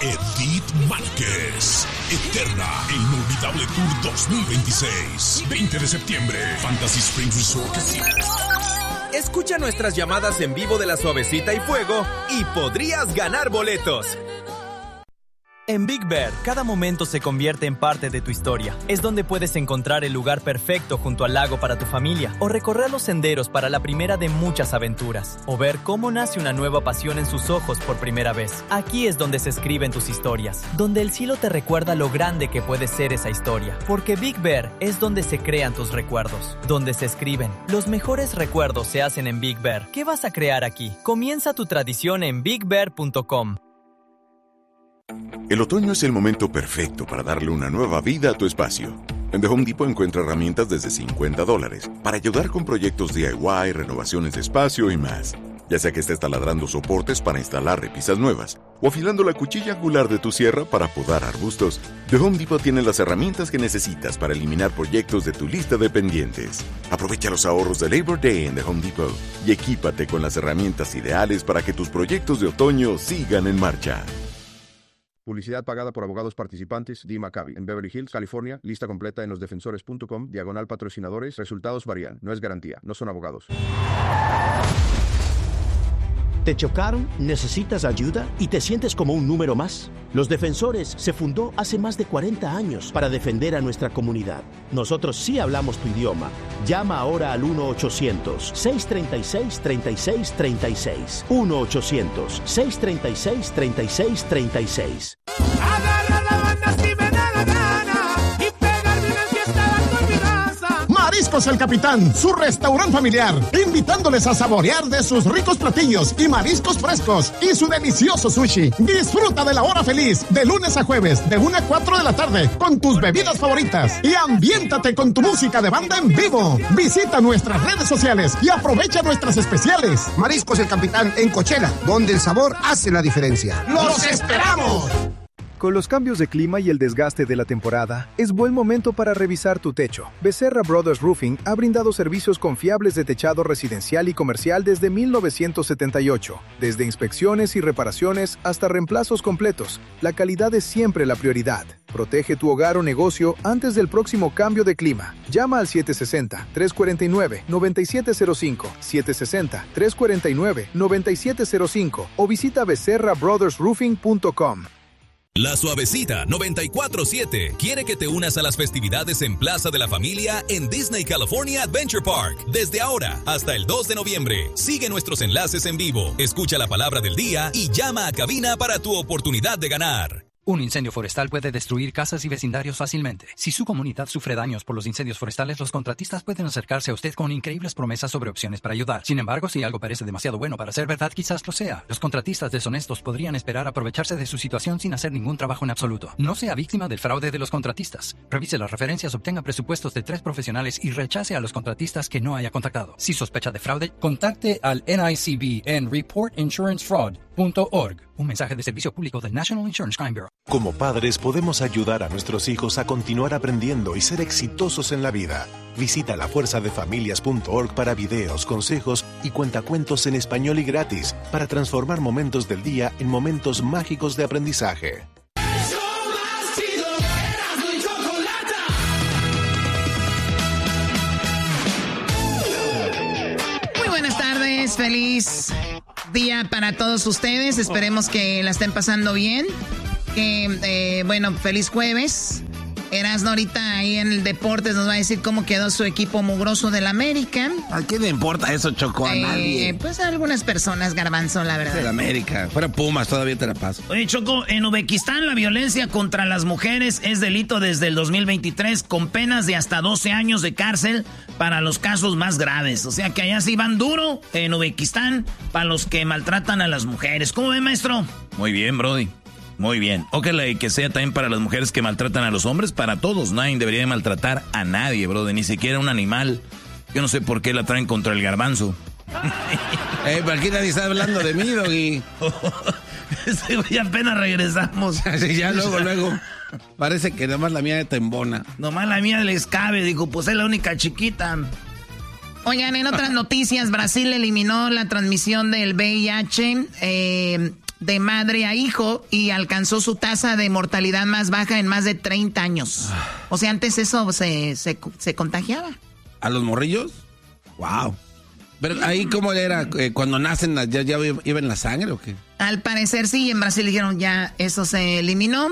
Edith Márquez. Eterna e Inolvidable Tour 2026. 20 de septiembre. Fantasy Springs Resort Casino. Escucha nuestras llamadas en vivo de La Suavecita y Fuego y podrías ganar boletos. En Big Bear, cada momento se convierte en parte de tu historia. Es donde puedes encontrar el lugar perfecto junto al lago para tu familia, o recorrer los senderos para la primera de muchas aventuras, o ver cómo nace una nueva pasión en sus ojos por primera vez. Aquí es donde se escriben tus historias, donde el cielo te recuerda lo grande que puede ser esa historia. Porque Big Bear es donde se crean tus recuerdos, donde se escriben. Los mejores recuerdos se hacen en Big Bear. ¿Qué vas a crear aquí? Comienza tu tradición en bigbear.com. El otoño es el momento perfecto para darle una nueva vida a tu espacio. En The Home Depot encuentra herramientas desde $50 para ayudar con proyectos DIY, renovaciones de espacio y más. Ya sea que estés taladrando soportes para instalar repisas nuevas o afilando la cuchilla angular de tu sierra para podar arbustos, The Home Depot tiene las herramientas que necesitas para eliminar proyectos de tu lista de pendientes. Aprovecha los ahorros de Labor Day en The Home Depot y equípate con las herramientas ideales para que tus proyectos de otoño sigan en marcha. Publicidad pagada por abogados participantes. Dee Maccabi, en Beverly Hills, California. Lista completa en losdefensores.com. /patrocinadores. Resultados varían. No es garantía. No son abogados. ¿Te chocaron? ¿Necesitas ayuda? ¿Y te sientes como un número más? Los Defensores se fundó hace más de 40 años para defender a nuestra comunidad. Nosotros sí hablamos tu idioma. Llama ahora al 1-800-636-3636. 1-800-636-3636. Agarra la banda si me da la gana y pegarme una fiesta con mi raza. Mariscos El Capitán, su restaurante familiar, invitándoles a saborear de sus ricos platillos y mariscos frescos y su delicioso sushi. Disfruta de la hora feliz de lunes a jueves de 1 a 4 de la tarde con tus bebidas favoritas y ambiéntate con tu música de banda en vivo. Visita nuestras redes sociales y aprovecha nuestras especiales. Mariscos El Capitán en Coachella, donde el sabor hace la diferencia. ¡Los esperamos! Con los cambios de clima y el desgaste de la temporada, es buen momento para revisar tu techo. Becerra Brothers Roofing ha brindado servicios confiables de techado residencial y comercial desde 1978. Desde inspecciones y reparaciones hasta reemplazos completos, la calidad es siempre la prioridad. Protege tu hogar o negocio antes del próximo cambio de clima. Llama al 760-349-9705, 760-349-9705 o visita becerrabrothersroofing.com. La Suavecita 94.7 quiere que te unas a las festividades en Plaza de la Familia en Disney California Adventure Park. Desde ahora hasta el 2 de noviembre. Sigue nuestros enlaces en vivo, escucha la palabra del día y llama a cabina para tu oportunidad de ganar. Un incendio forestal puede destruir casas y vecindarios fácilmente. Si su comunidad sufre daños por los incendios forestales, los contratistas pueden acercarse a usted con increíbles promesas sobre opciones para ayudar. Sin embargo, si algo parece demasiado bueno para ser verdad, quizás lo sea. Los contratistas deshonestos podrían esperar aprovecharse de su situación sin hacer ningún trabajo en absoluto. No sea víctima del fraude de los contratistas. Revise las referencias, obtenga presupuestos de 3 profesionales y rechace a los contratistas que no haya contactado. Si sospecha de fraude, contacte al NICB en reportinsurancefraud.org. Un mensaje de servicio público del National Insurance Crime Bureau. Como padres podemos ayudar a nuestros hijos a continuar aprendiendo y ser exitosos en la vida. Visita lafuerzadefamilias.org para videos, consejos y cuentacuentos en español y gratis para transformar momentos del día en momentos mágicos de aprendizaje. Muy buenas tardes, feliz día para todos ustedes. Esperemos que la estén pasando bien. Bueno, feliz jueves. Erasno ahorita ahí en el Deportes nos va a decir cómo quedó su equipo mugroso del América. ¿A quién le importa eso, Choco? A nadie. Pues a algunas personas, Garbanzo, la verdad. Del América. Fuera Pumas, todavía te la paso. Oye, Choco, en Uzbekistán la violencia contra las mujeres es delito desde el 2023 con penas de hasta 12 años de cárcel para los casos más graves. O sea que allá sí van duro en Uzbekistán para los que maltratan a las mujeres. ¿Cómo ve, maestro? Muy bien, Brody. Muy bien. Ojalá que sea también para las mujeres que maltratan a los hombres, para todos. Nadie debería de maltratar a nadie, brother, ni siquiera un animal. Yo no sé por qué la traen contra el garbanzo. ¿Por qué nadie está hablando de mí, Doggy? Sí, apenas regresamos. Sí, ya luego. Parece que nomás la mía te embona. Nomás la mía les cabe, digo, pues es la única chiquita. Oigan, en otras noticias, Brasil eliminó la transmisión del VIH. de madre a hijo y alcanzó su tasa de mortalidad más baja en más de 30 años. O sea, antes eso se contagiaba. ¿A los morrillos? Wow. Pero ahí, ¿cómo era? Cuando nacen, ¿ya iba en la sangre o qué? Al parecer sí, en Brasil dijeron ya eso se eliminó.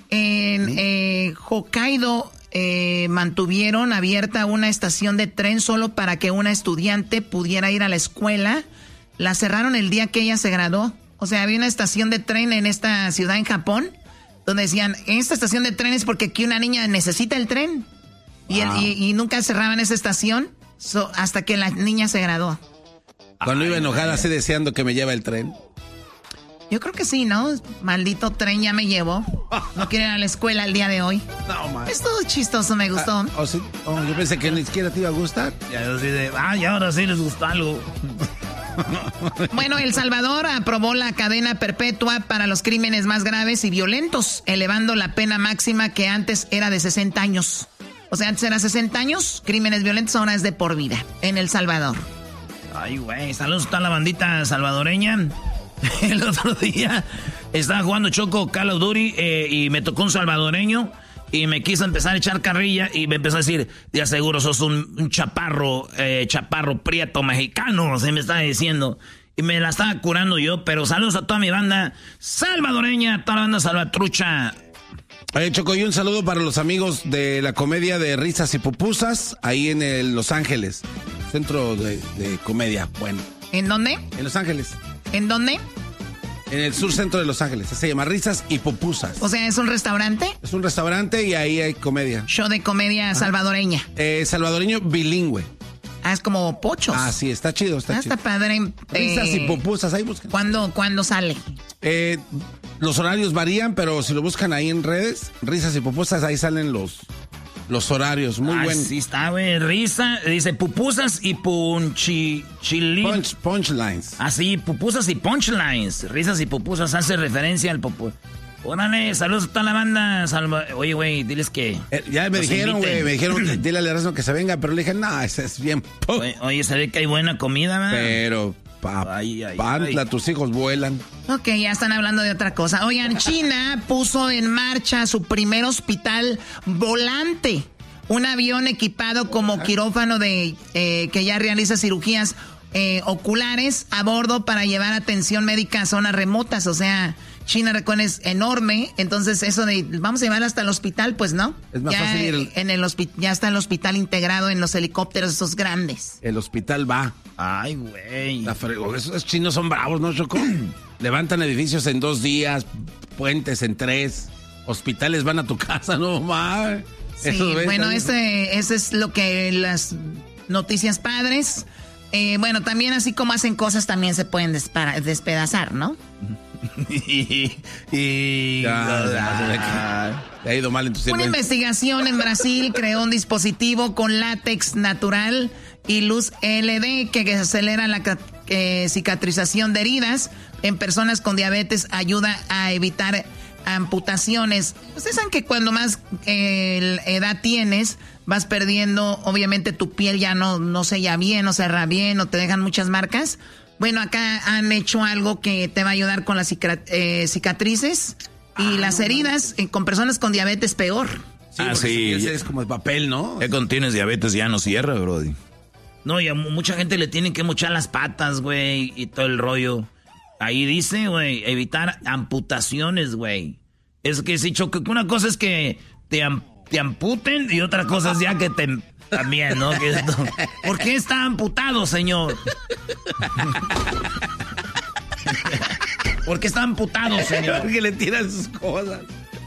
En Hokkaido mantuvieron abierta una estación de tren solo para que una estudiante pudiera ir a la escuela. La cerraron el día que ella se graduó. O sea, había una estación de tren en esta ciudad en Japón donde decían, esta estación de tren es porque aquí una niña necesita el tren. Wow. Y nunca cerraban esa estación hasta que la niña se graduó. Cuando iba enojada así deseando que me lleve el tren. Yo creo que sí, ¿no? Maldito tren ya me llevó. No quiero ir a la escuela el día de hoy. No, man. Es todo chistoso, me gustó. ¿Sí? Yo pensé que ni siquiera te iba a gustar. Y ahora sí les gustó algo. Bueno, El Salvador aprobó la cadena perpetua para los crímenes más graves y violentos, elevando la pena máxima que antes era de 60 años. O sea, antes era 60 años, crímenes violentos, ahora es de por vida en El Salvador. Ay, güey, saludos a la bandita salvadoreña. El otro día estaba jugando Choco Call of Duty y me tocó un salvadoreño y me quiso empezar a echar carrilla y me empezó a decir, ya seguro sos un chaparro prieto mexicano, se me estaba diciendo. Y me la estaba curando yo, pero saludos a toda mi banda salvadoreña, toda la banda salvatrucha. Choco, y un saludo para los amigos de la comedia de Risas y Pupusas, ahí en Los Ángeles, centro de comedia, bueno. ¿En dónde? En Los Ángeles. ¿En dónde? En el sur centro de Los Ángeles. Se llama Risas y Pupusas. O sea, ¿es un restaurante? Es un restaurante y ahí hay comedia. Show de comedia salvadoreña. Salvadoreño bilingüe. Ah, es como Pochos. Ah, sí, está chido, está chido. Está padre. Risas y Pupusas, ahí buscan. ¿Cuándo sale? Los horarios varían, pero si lo buscan ahí en redes, Risas y Pupusas, ahí salen los horarios. Muy bueno. Sí está, güey. Risa, dice pupusas y punchlines. Ah, sí, pupusas y punchlines. Risas y pupusas hace referencia al Órale, saludos a toda la banda. Oye, güey, diles que... ya me dijeron, güey, dile al Erasmo que se venga, pero le dije, no, ese es bien... Oye, se ve que hay buena comida, man. Pero, Pantla, tus hijos vuelan. Ok, ya están hablando de otra cosa. Oigan, China puso en marcha su primer hospital volante. Un avión equipado como quirófano que ya realiza cirugías oculares a bordo para llevar atención médica a zonas remotas. O sea, China es enorme, entonces eso de vamos a llevar hasta el hospital, pues no. Es más fácil. Ya está el hospital integrado en los helicópteros esos grandes. El hospital va. Ay, güey. Esos chinos son bravos, ¿no, Choco? Levantan edificios en 2 días, puentes en 3, hospitales van a tu casa, no mames. Sí, bueno, ese es lo que las noticias padres. Bueno, también así como hacen cosas, también se pueden despedazar, ¿no? Ha ido mal en tu Una investigación en Brasil creó un dispositivo con látex natural y luz LED que acelera la cicatrización de heridas en personas con diabetes, ayuda a evitar amputaciones. Ustedes saben que cuando más edad tienes, vas perdiendo, obviamente tu piel ya no sella bien, no cerra bien, o te dejan muchas marcas. Bueno, acá han hecho algo que te va a ayudar con las cicatrices y las heridas. Con personas con diabetes peor. Sí, sí. Es como el papel, ¿no? Ya cuando tienes diabetes ya no cierra, brody. No, y a mucha gente le tienen que mochar las patas, güey, y todo el rollo. Ahí dice, güey, evitar amputaciones, güey. Es que sí, Choco, una cosa es que te amputen y otra cosa es ya que te... También, ¿no? ¿Por qué está amputado, señor? ¿Por qué está amputado, señor? Porque le tiran sus cosas.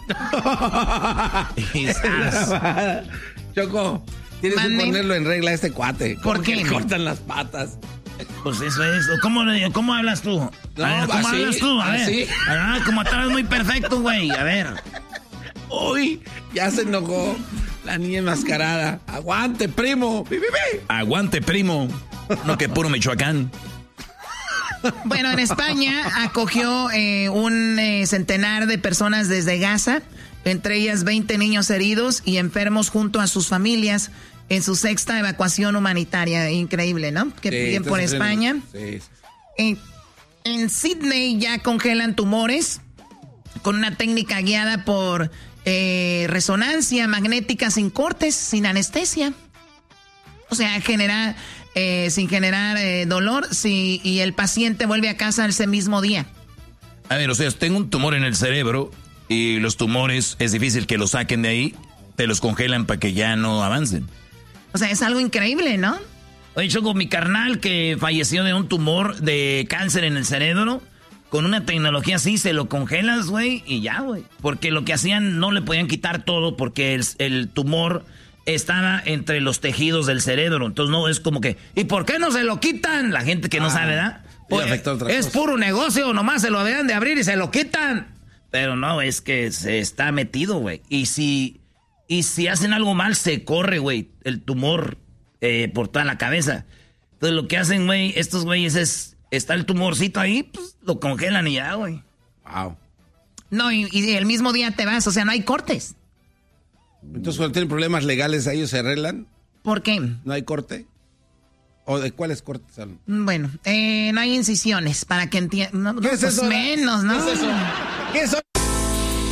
Choco, tienes que ponerlo en regla a este cuate. ¿Por qué? Le cortan las patas. Pues eso es. ¿Cómo hablas tú? No, a ver, ¿cómo así, hablas tú? A ver. Así. Como estabas muy perfecto, güey. A ver. Uy, ya se enojó la niña enmascarada. Aguante, primo. Aguante, primo. No que puro Michoacán. Bueno, en España acogió un centenar de personas desde Gaza, entre ellas 20 niños heridos y enfermos junto a sus familias en su 6ª evacuación humanitaria. Increíble, ¿no? Que bien por España. Sí. En Sydney ya congelan tumores con una técnica guiada por resonancia magnética sin cortes, sin anestesia. O sea, sin generar dolor y el paciente vuelve a casa ese mismo día. A ver, o sea, tengo un tumor en el cerebro y los tumores es difícil que los saquen de ahí, te los congelan para que ya no avancen. O sea, es algo increíble, ¿no? Oye, Choco, mi carnal que falleció de un tumor de cáncer en el cerebro, con una tecnología así se lo congelas, güey, y ya, güey. Porque lo que hacían, no le podían quitar todo porque el tumor estaba entre los tejidos del cerebro. Entonces no es como que, ¿y por qué no se lo quitan? La gente que no sabe, ¿verdad? Pues, es puro negocio, nomás se lo deben de abrir y se lo quitan. Pero no, es que se está metido, güey. Y si hacen algo mal, se corre, güey, el tumor por toda la cabeza. Entonces lo que hacen, güey, estos güeyes está el tumorcito ahí, pues lo congelan y ya, güey. Wow. No, y el mismo día te vas, o sea, no hay cortes. Entonces, cuando tienen problemas legales, ¿a ellos se arreglan? ¿Por qué? ¿No hay corte? ¿O de cuáles cortes son? Bueno, no hay incisiones, para que entiendan. No, ¿Qué es pues eso? Menos, ¿no? ¿Qué es eso? ¿Qué son